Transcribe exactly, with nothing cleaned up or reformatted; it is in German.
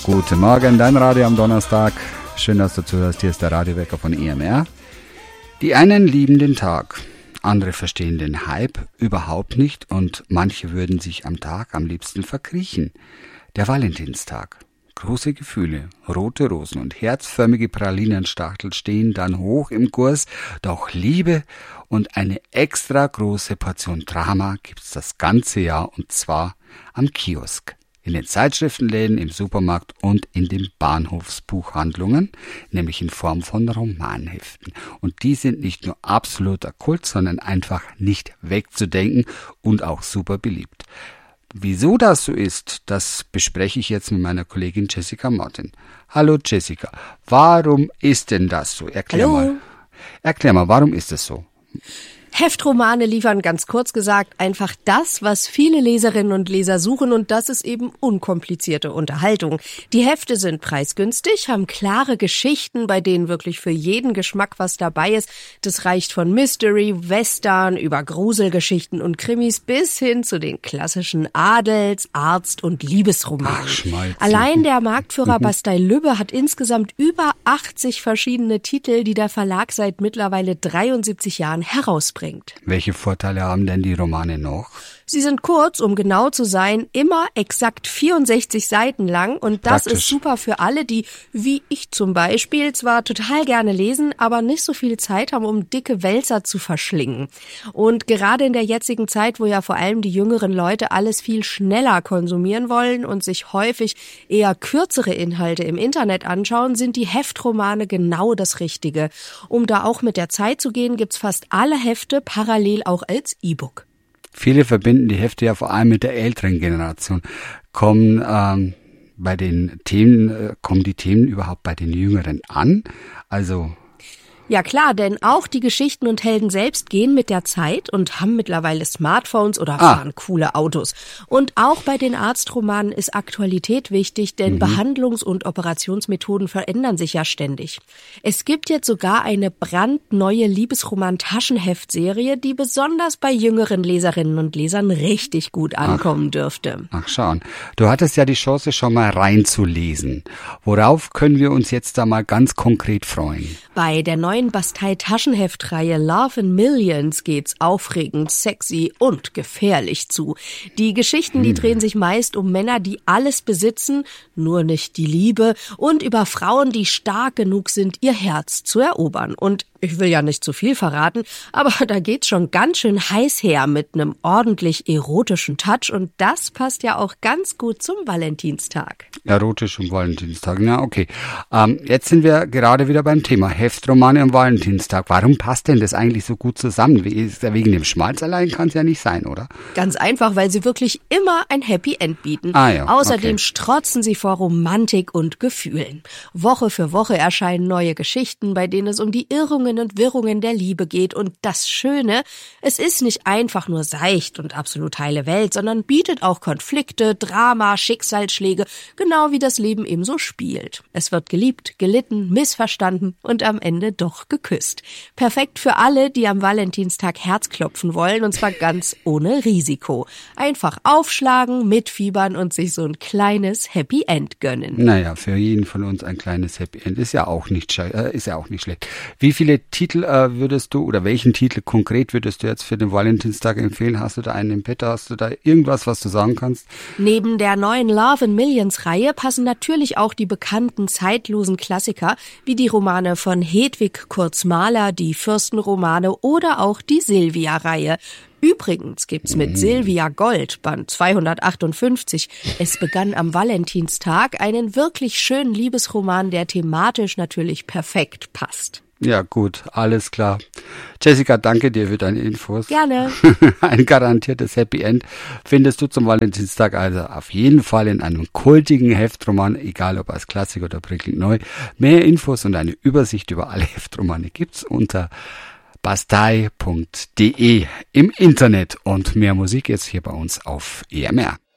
Guten Morgen, dein Radio am Donnerstag. Schön, dass du zuhörst. Hier ist der Radiowecker von E M R. Die einen lieben den Tag, andere verstehen den Hype überhaupt nicht und manche würden sich am Tag am liebsten verkriechen. Der Valentinstag. Große Gefühle, rote Rosen und herzförmige Pralinenstachtel stehen dann hoch im Kurs, doch Liebe und eine extra große Portion Drama gibt's das ganze Jahr und zwar am Kiosk. In den Zeitschriftenläden, im Supermarkt und in den Bahnhofsbuchhandlungen, nämlich in Form von Romanheften. Und die sind nicht nur absoluter Kult, sondern einfach nicht wegzudenken und auch super beliebt. Wieso das so ist, das bespreche ich jetzt mit meiner Kollegin Jessica Martin. Hallo Jessica, warum ist denn das so? Erklär Hallo. mal. Erklär mal, warum ist es so? Heftromane liefern ganz kurz gesagt einfach das, was viele Leserinnen und Leser suchen, und das ist eben unkomplizierte Unterhaltung. Die Hefte sind preisgünstig, haben klare Geschichten, bei denen wirklich für jeden Geschmack was dabei ist. Das reicht von Mystery, Western über Gruselgeschichten und Krimis bis hin zu den klassischen Adels-, Arzt- und Liebesromanen. Ach, Schmalz. Allein der Marktführer Bastei-Lübbe hat insgesamt über achtzig verschiedene Titel, die der Verlag seit mittlerweile dreiundsiebzig Jahren herausbringt. Welche Vorteile haben denn die Romane noch? Sie sind kurz, um genau zu sein, immer exakt vierundsechzig Seiten lang, und das Praktisch. ist super für alle, die, wie ich zum Beispiel, zwar total gerne lesen, aber nicht so viel Zeit haben, um dicke Wälzer zu verschlingen. Und gerade in der jetzigen Zeit, wo ja vor allem die jüngeren Leute alles viel schneller konsumieren wollen und sich häufig eher kürzere Inhalte im Internet anschauen, sind die Heftromane genau das Richtige. Um da auch mit der Zeit zu gehen, gibt's fast alle Hefte parallel auch als E-Book. Viele verbinden die Hefte ja vor allem mit der älteren Generation. Kommen ähm, bei den Themen, äh, kommen die Themen überhaupt bei den Jüngeren an? Also Ja klar, denn auch die Geschichten und Helden selbst gehen mit der Zeit und haben mittlerweile Smartphones oder Ah. fahren coole Autos. Und auch bei den Arztromanen ist Aktualität wichtig, denn Mhm. Behandlungs- und Operationsmethoden verändern sich ja ständig. Es gibt jetzt sogar eine brandneue Liebesroman-Taschenheftserie, die besonders bei jüngeren Leserinnen und Lesern richtig gut ankommen dürfte. Ach, schauen. Du hattest ja die Chance, schon mal reinzulesen. Worauf können wir uns jetzt da mal ganz konkret freuen? Bei der neuen Bastei-Taschenheftreihe Love in Millions geht's aufregend, sexy und gefährlich zu. Die Geschichten, die drehen sich meist um Männer, die alles besitzen, nur nicht die Liebe, und über Frauen, die stark genug sind, ihr Herz zu erobern. Und ich will ja nicht zu viel verraten, aber da geht's schon ganz schön heiß her mit einem ordentlich erotischen Touch, und das passt ja auch ganz gut zum Valentinstag. Erotisch am Valentinstag, na okay. Ähm, jetzt sind wir gerade wieder beim Thema Heftromane am Valentinstag. Warum passt denn das eigentlich so gut zusammen? Wie- ist ja Wegen dem Schmalz allein kann es ja nicht sein, oder? Ganz einfach, weil sie wirklich immer ein Happy End bieten. Ah ja, Außerdem okay. strotzen sie vor Romantik und Gefühlen. Woche für Woche erscheinen neue Geschichten, bei denen es um die Irrungen und Wirrungen der Liebe geht. Und das Schöne, es ist nicht einfach nur seicht und absolut heile Welt, sondern bietet auch Konflikte, Drama, Schicksalsschläge, genau wie das Leben eben so spielt. Es wird geliebt, gelitten, missverstanden und am Ende doch geküsst. Perfekt für alle, die am Valentinstag Herzklopfen wollen, und zwar ganz ohne Risiko. Einfach aufschlagen, mitfiebern und sich so ein kleines Happy End gönnen. Naja, für jeden von uns ein kleines Happy End ist ja auch nicht, sche- äh, ist ja auch nicht schlecht. Wie viele Titel äh, würdest du, oder welchen Titel konkret würdest du jetzt für den Valentinstag empfehlen? Hast du da einen im Petto? Hast du da irgendwas, was du sagen kannst? Neben der neuen Love in Millions Reihe passen natürlich auch die bekannten zeitlosen Klassiker wie die Romane von Hedwig Kurz-Mahler, die Fürstenromane oder auch die Silvia-Reihe. Übrigens gibt's mit Silvia Gold, Band zweihundertachtundfünfzig, Es begann am Valentinstag, einen wirklich schönen Liebesroman, der thematisch natürlich perfekt passt. Ja, gut, alles klar. Jessica, danke dir für deine Infos. Gerne. Ein garantiertes Happy End findest du zum Valentinstag also auf jeden Fall in einem kultigen Heftroman, egal ob als Klassik oder prickelnd neu. Mehr Infos und eine Übersicht über alle Heftromane gibt's unter bastei punkt de im Internet, und mehr Musik jetzt hier bei uns auf E M R.